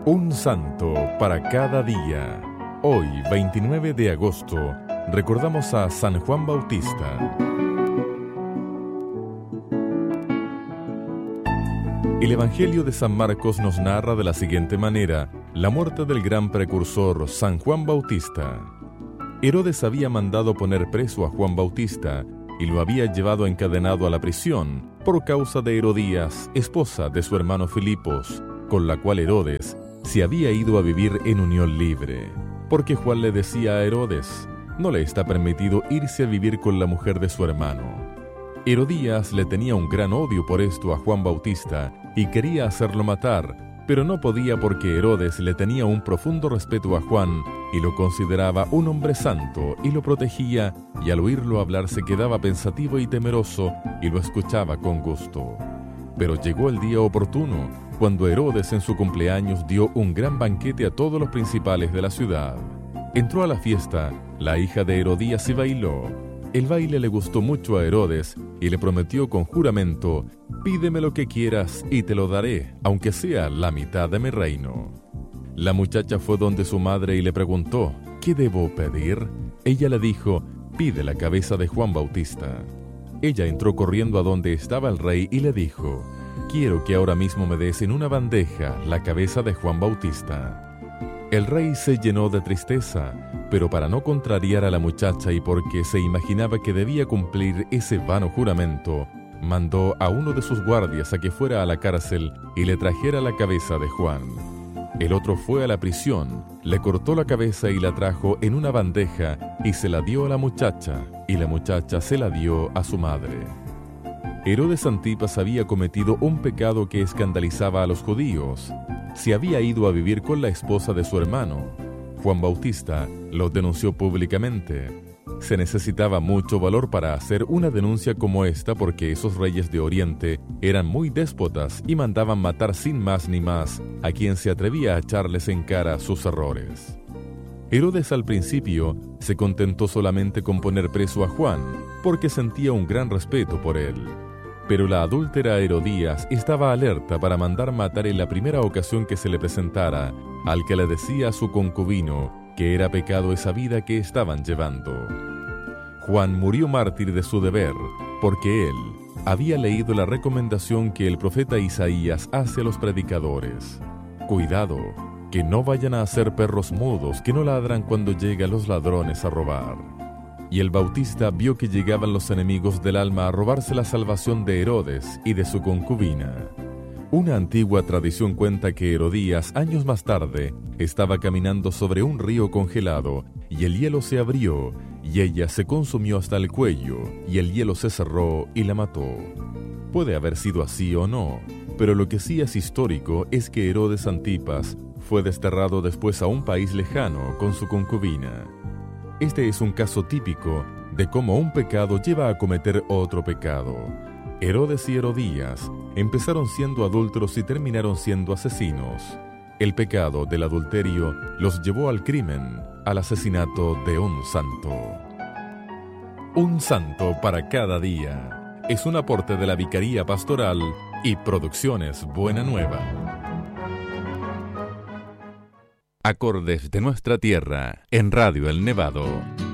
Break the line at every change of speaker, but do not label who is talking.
Un santo para cada día. Hoy, 29 de agosto, recordamos a San Juan Bautista. El Evangelio de San Marcos nos narra de la siguiente manera la muerte del gran precursor San Juan Bautista. Herodes había mandado poner preso a Juan Bautista y lo había llevado encadenado a la prisión por causa de Herodías, esposa de su hermano Filipos, con la cual Herodes se había ido a vivir en unión libre. Porque Juan le decía a Herodes: no le está permitido irse a vivir con la mujer de su hermano. Herodías le tenía un gran odio por esto a Juan Bautista y quería hacerlo matar, pero no podía porque Herodes le tenía un profundo respeto a Juan y lo consideraba un hombre santo y lo protegía, y al oírlo hablar se quedaba pensativo y temeroso y lo escuchaba con gusto. Pero llegó el día oportuno, cuando Herodes en su cumpleaños dio un gran banquete a todos los principales de la ciudad. Entró a la fiesta la hija de Herodías y bailó. El baile le gustó mucho a Herodes y le prometió con juramento: pídeme lo que quieras y te lo daré, aunque sea la mitad de mi reino. La muchacha fue donde su madre y le preguntó: ¿qué debo pedir? Ella le dijo: pide la cabeza de Juan Bautista. Ella entró corriendo a donde estaba el rey y le dijo: quiero que ahora mismo me des en una bandeja la cabeza de Juan Bautista. El rey se llenó de tristeza, pero para no contrariar a la muchacha y porque se imaginaba que debía cumplir ese vano juramento, mandó a uno de sus guardias a que fuera a la cárcel y le trajera la cabeza de Juan. El otro fue a la prisión, le cortó la cabeza y la trajo en una bandeja y se la dio a la muchacha, y la muchacha se la dio a su madre. Herodes Antipas había cometido un pecado que escandalizaba a los judíos. Se había ido a vivir con la esposa de su hermano. Juan Bautista lo denunció públicamente. Se necesitaba mucho valor para hacer una denuncia como esta, porque esos reyes de Oriente eran muy déspotas y mandaban matar sin más ni más a quien se atrevía a echarles en cara sus errores. Herodes al principio se contentó solamente con poner preso a Juan, porque sentía un gran respeto por él. Pero la adúltera Herodías estaba alerta para mandar matar en la primera ocasión que se le presentara al que le decía a su concubino que era pecado esa vida que estaban llevando. Juan murió mártir de su deber, porque él había leído la recomendación que el profeta Isaías hace a los predicadores: cuidado, que no vayan a ser perros mudos que no ladran cuando llegan los ladrones a robar. Y el Bautista vio que llegaban los enemigos del alma a robarse la salvación de Herodes y de su concubina. Una antigua tradición cuenta que Herodías, años más tarde, estaba caminando sobre un río congelado, y el hielo se abrió, y ella se consumió hasta el cuello, y el hielo se cerró y la mató. Puede haber sido así o no, pero lo que sí es histórico es que Herodes Antipas fue desterrado después a un país lejano con su concubina. Este es un caso típico de cómo un pecado lleva a cometer otro pecado. Herodes y Herodías empezaron siendo adúlteros y terminaron siendo asesinos. El pecado del adulterio los llevó al crimen, al asesinato de un santo. Un santo para cada día es un aporte de la Vicaría Pastoral y Producciones Buena Nueva. Acordes de nuestra tierra en Radio El Nevado.